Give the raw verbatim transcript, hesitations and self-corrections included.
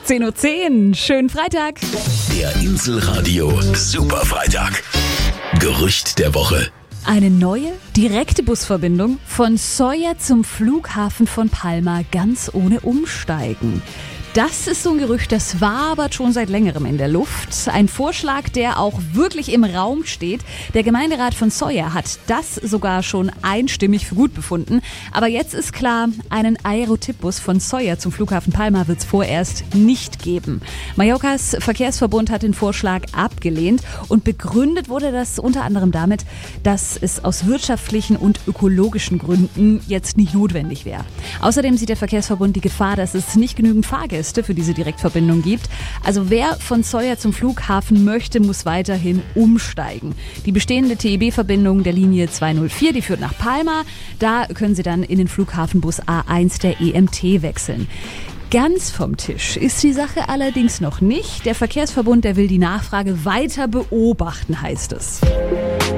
zehn Uhr zehn, schönen Freitag. Der Inselradio Superfreitag. Gerücht der Woche. Eine neue, direkte Busverbindung von Sawyer zum Flughafen von Palma ganz ohne Umsteigen. Das ist so ein Gerücht, das wabert schon seit längerem in der Luft. Ein Vorschlag, der auch wirklich im Raum steht. Der Gemeinderat von Sawyer hat das sogar schon einstimmig für gut befunden. Aber jetzt ist klar, einen Aerotip-Bus von Sawyer zum Flughafen Palma wird es vorerst nicht geben. Mallorcas Verkehrsverbund hat den Vorschlag abgelehnt und begründet wurde das unter anderem damit, dass es aus wirtschaftlichen und ökologischen Gründen jetzt nicht notwendig wäre. Außerdem sieht der Verkehrsverbund die Gefahr, dass es nicht genügend Fahrgäste für diese Direktverbindung gibt. Also wer von Sawyer zum Flughafen möchte, muss weiterhin umsteigen. Die bestehende T E B-Verbindung der Linie zweihundervier, die führt nach Palma. Da können Sie dann in den Flughafenbus A eins der E M T wechseln. Ganz vom Tisch ist die Sache allerdings noch nicht. Der Verkehrsverbund, der will die Nachfrage weiter beobachten, heißt es.